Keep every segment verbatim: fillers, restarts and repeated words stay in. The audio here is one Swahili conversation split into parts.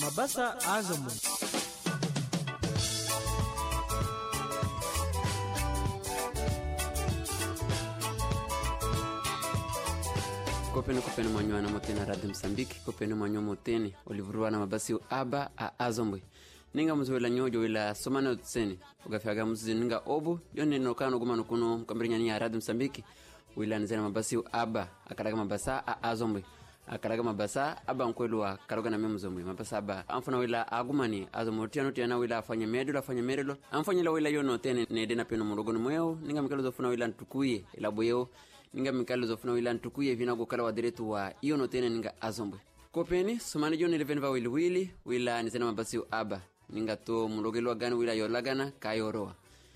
Mabasa Azomo. Kopeno kopeno mwanyo na motena Radio Msambiki, kopeno mwanyo motene olivurwa na mabasi aba a Azombwe. Ninga mzuwela nyojo wila somana utseni ugafiaga mzuzi ninga obu yone nokano gumano kuno mkambrinya ni ya Radio Msambiki wila nizena mabasi aba akaraga mabasa a Azombwe akaraga mabasa aba nkwelwa karoga na memzombwe mabasa aba amfuna wila agumani Azomotiano tiana wila afanya medula afanya merelo amfanya wila yono tene nedena peno murogono mweo ninga mikalo zofuna wila ntukuye ila boyeo ninga mikalo zofuna wila ntukuye vinago kala wadiretu wa iyo no tene ninga Azombwe kopeni sumani joni levenva wili wili wila nizena mabasi aba ninga to mulogelo gani wila yolagana kayoroa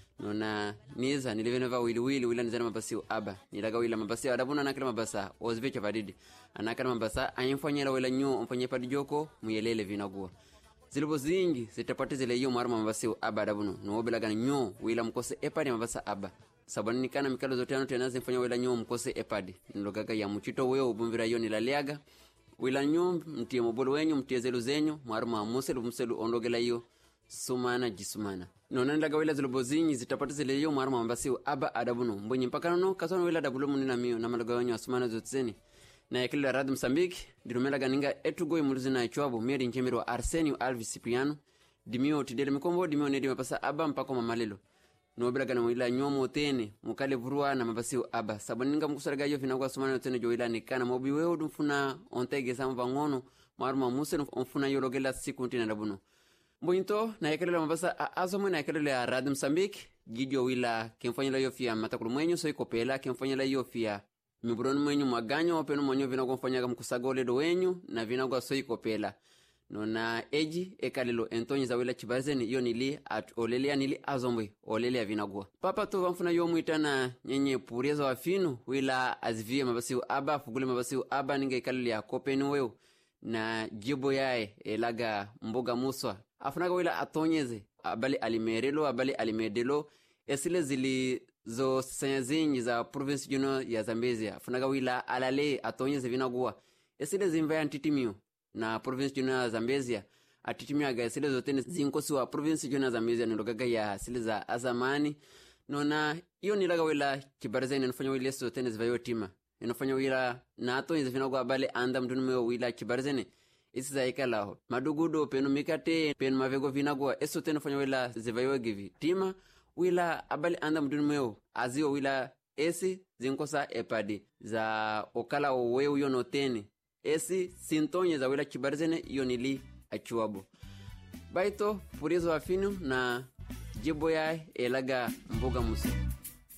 nona niza nilivenva wili wili wila nizana mabasi aba nilaga wila mabasi adabuna nakala mabasa ozvecha vadidi anakala mabasa ayimfanyela wila nyo mfanye padijoko muyelele vinagua zilibo zingi zitapatizele iyo maruma mabasi aba adabuno noobelaga nyo wila mkose epadi mabasa aba sabani nikana mikalo zote ano tenazi mfanya wila nyo mkose epadi nilogaga ya mchito weo ubumvira iyo nilaliaga wila nyo mtie mobolo wenyu mtie zelu zenyu maruma muselu mselu ondogela iyo sumana jisumana nona ndaga wila zilobo zingi zitapatizele iyo maruma mabasi aba adabuno mbonyi mpaka no kasono wila dabulo munina miyo na malaga wenyu asumana zotseni na yakili Radio Msambiki dirumela ganinga etugoi muluzina ichwabo mieri nchemiro Arsenio Alves Cipriano dimio tidele mikombo dimio nedi mapasa aba mpako mamalelo nobela gana wila nyomo tene mukale vurua na mabasi aba sabaninga mkusaraga yo finagwa sumana tene jo wila nikana mobi wewe dumfuna ontege samba ngono maruma muse mfuna yologela siku ntina dabuno mbonyito na yakili mabasa Azomo na yakili ya Radio Msambiki gidio wila kemfanyela yo fia matakulu mwenyu so ikopela kemfanyela yo fia miburoni mwenyu maganyo openo mwenyu vinago mfanyaga mkusagole do wenyu na vinago so ikopela nona eji ekalilo entonyi za wila chibarzeni iyo nili at olelea nili Azombwe olelea vinagua papa to vamfuna yo muitana nyenye pureza wa finu wila azivie mabasi aba fugule mabasi aba ninge ekalilo ya kopenu weo na jibo yae elaga mboga muswa afunaga wila atonyeze abali alimerelo abali alimedelo esile zili zo senzinyi za province juno ya Zambezia afunaga wila alale atonyeze vinagua esile zimvaya ntitimio na province juno ya Zambezia atitimia esile zotene zinkosi wa province juno ya Zambezia nilogaga ya sile za azamani nona iyo nilaga wila chibarzeni nufanya wile zotene zivayo tima inafanya wila na atonyeze vinagua abali anda mdunumeo wila chibarzeni isi za ikalaho madugudo penu mikate penu mavego vinagua eso tena fanya wila zivayo givi tima wila abali anda mduni mweo azio wila esi zinkosa epadi za okala uweu yono tene esi sintonye za wila chibarzene yonili achuabu baito purizo afinu na jibo ya elaga mboga musa